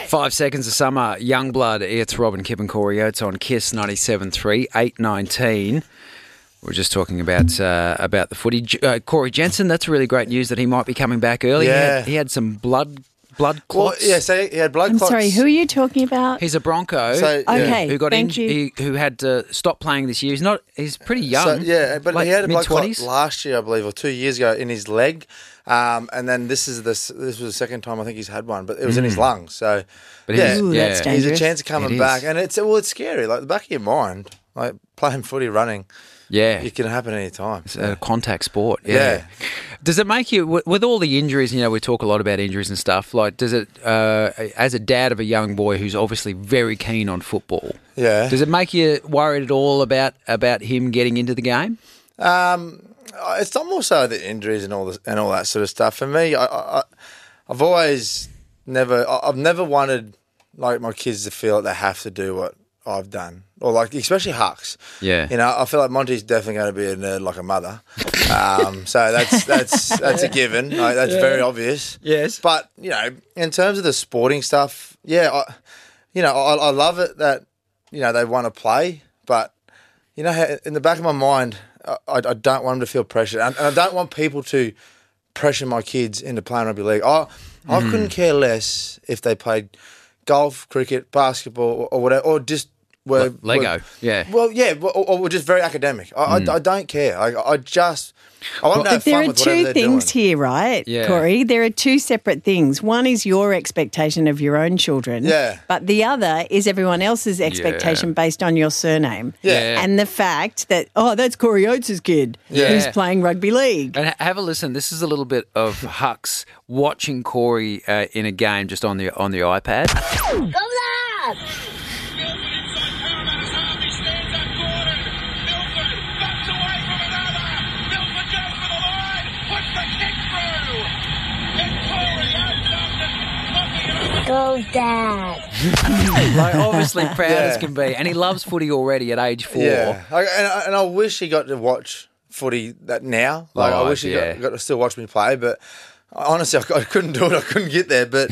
5 seconds of summer, Youngblood. It's Rob and Kip and Corey Oates on KISS 97.3, 8:19. We're just talking about the footy. Corey Jensen, that's really great news that he might be coming back early. Yeah. He had some blood clots. Well, yeah, so he had blood I'm clots. sorry, who are you talking about? He's a Bronco Okay, who got thank you. who had to stop playing this year. He's pretty young. So, yeah, but like he had a blood clot mid-20s. last year, I believe, or 2 years ago in his leg. And then this was the second time I think he's had one, but it was in his lungs. So, But yeah, Ooh, that's he's a dangerous. chance of coming It back. is. And it's scary. Like, the back of your mind, like playing footy, running, Yeah. it can happen any time. It's a contact sport. Yeah. Does it make you, with all the injuries, we talk a lot about injuries and stuff, like does it, as a dad of a young boy who's obviously very keen on football, Yeah. does it make you worried at all about him getting into the game? It's not more so the injuries and all that sort of stuff. For me, I've always I've never wanted like my kids to feel like they have to do what I've done, or like especially Hux. Yeah. I feel like Monty's definitely going to be a nerd like a mother. So that's a given. Like, that's very obvious. Yes. But in terms of the sporting stuff, I love it that they want to play, but in the back of my mind, I don't want them to feel pressure, and I don't want people to pressure my kids into playing rugby league. I couldn't care less if they played golf, cricket, basketball, or whatever, or just were Lego. Yeah. Well, yeah, or were just very academic. I don't care. I want them to have But there fun are with whatever two they're things doing. here, right, Yeah. Corey? There are two separate things. One is your expectation of your own children. Yeah. But the other is everyone else's expectation based on your surname. Yeah. And the fact that, that's Corey Oates' kid who's Yeah. playing rugby league. And have a listen. This is a little bit of Hux watching Corey in a game just on the iPad. Go Lads! Go Dad! Like, obviously proud as can be, and he loves footy already at age 4. Yeah, and I wish he got to watch footy that now. Like, I wish he got to still watch me play, but honestly, I couldn't do it. I couldn't get there. But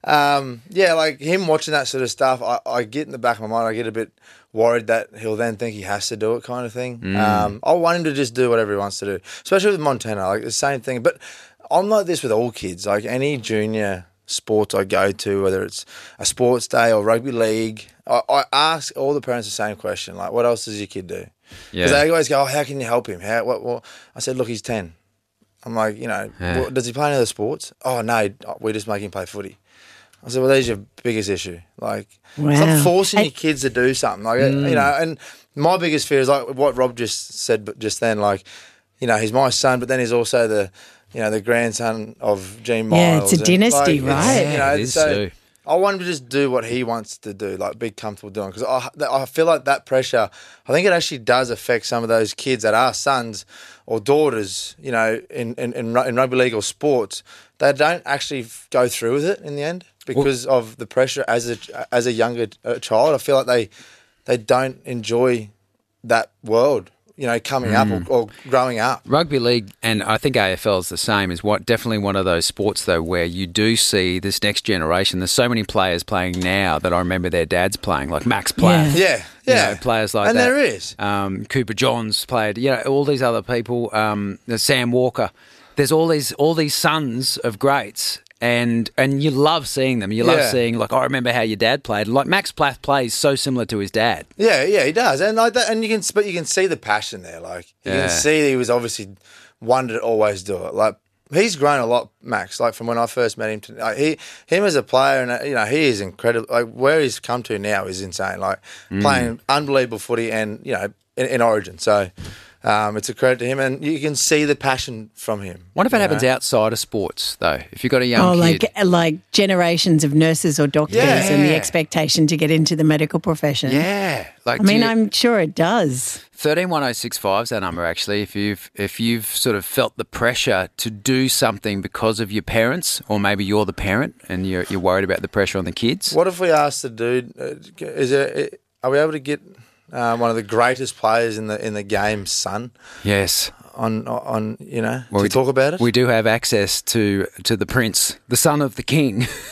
like him watching that sort of stuff, I get in the back of my mind. I get a bit worried that he'll then think he has to do it, kind of thing. I want him to just do whatever he wants to do, especially with Montana. Like the same thing. But I'm like this with all kids. Like any junior sports I go to, whether it's a sports day or rugby league, I ask all the parents the same question, like, what else does your kid do? Because they always go, how can you help him? What? I said, look, he's 10. I'm like, does he play any other sports? Oh, no, we just make him play footy. I said, well, there's your biggest issue. Like, stop forcing your kids to do something. Like, and my biggest fear is like what Rob just said just then, like, he's my son, but then he's also the grandson of Gene Miles. Yeah, it's a dynasty, right? Yeah, it is too. I want him to just do what he wants to do, like be comfortable doing. Because I feel like that pressure, I think it actually does affect some of those kids that are sons or daughters, in rugby league or sports. They don't actually go through with it in the end because of the pressure as a younger child. I feel like they don't enjoy that world. Coming up or growing up. Rugby league, and I think AFL is the same, is definitely one of those sports, though, where you do see this next generation. There's so many players playing now that I remember their dads playing, like Max Platt. Yeah. Players like and that. And there is. Cooper Johns played, all these other people, there's Sam Walker. There's all these sons of greats. And you love seeing them. You love seeing, like, I remember how your dad played. Like, Max Plath plays so similar to his dad. Yeah, he does. And like that, and you can see the passion there. Like, you can see he was obviously wanted to always do it. Like, he's grown a lot, Max. Like from when I first met him, him as a player, and he is incredible. Like where he's come to now is insane. Like playing unbelievable footy, and in Origin. So. It's a credit to him, and you can see the passion from him. What if it happens outside of sports, though? If you've got a young kid? like generations of nurses or doctors and the expectation to get into the medical profession. Yeah. Like, I'm sure it does. 131065 is our number, actually. If you've sort of felt the pressure to do something because of your parents, or maybe you're the parent and you're worried about the pressure on the kids. What if we asked the dude, are we able to get... one of the greatest players in the game's son. Yes. To talk about it. We do have access to the prince, the son of the king.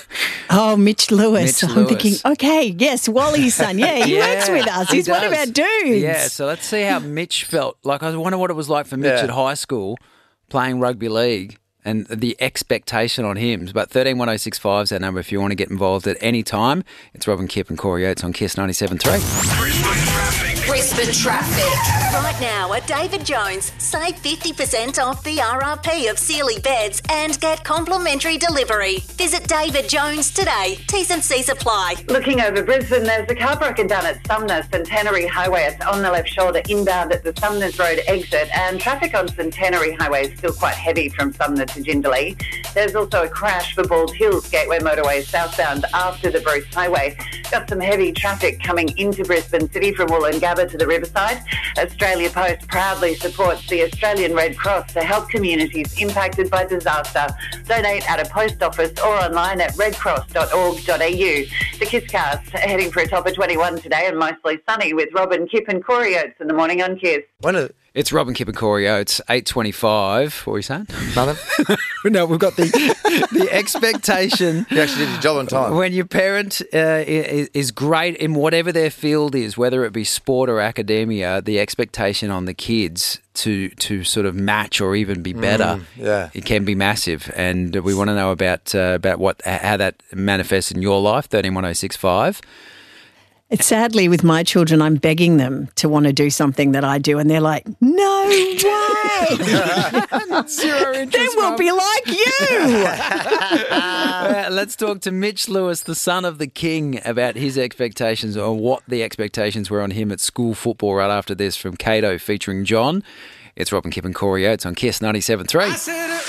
Oh, Mitch Lewis. Mitch I'm Lewis. thinking, okay, yes, Wally's son. Yeah, he works with us. he He's one of does. our dudes. Yeah, so let's see how Mitch felt. Like, I wonder what it was like for Mitch at high school playing rugby league and the expectation on him. But 131065 is our number if you want to get involved at any time. It's Robin Kipp and Corey Oates on Kiss 97.3. Brisbane Traffic. Right now at David Jones, save 50% off the RRP of Sealy beds and get complimentary delivery. Visit David Jones today. T's and C's apply. Looking over Brisbane, there's a car broken down at Sumner, Centenary Highway. It's on the left shoulder inbound at the Sumners Road exit, and traffic on Centenary Highway is still quite heavy from Sumner to Jindalee. There's also a crash for Bald Hills Gateway Motorway southbound after the Bruce Highway. Got some heavy traffic coming into Brisbane City from Wollongabba to the Riverside. Australia Post proudly supports the Australian Red Cross to help communities impacted by disaster. Donate at a post office or online at redcross.org.au. The Kiss Cast heading for a top of 21 today and mostly sunny with Robin Kipp and Corey Oates in the morning on Kiss. It's Robin Kipp and Corey Oates, 8:25. What were you saying? Nothing. No, we've got the expectation. You actually did your job on time. When your parent is great in whatever their field is, whether it be sport or academia, the expectation on the kids to sort of match or even be better, it can be massive. And we want to know about how that manifests in your life. 131065. It's sadly with my children, I'm begging them to want to do something that I do, and they're like, "No way! Zero interest. Then we'll be like you." Let's talk to Mitch Lewis, the son of the king, about his expectations or what the expectations were on him at school football right after this from Cato featuring John. It's Robin Kipp and Corey Oates on Kiss 97.3.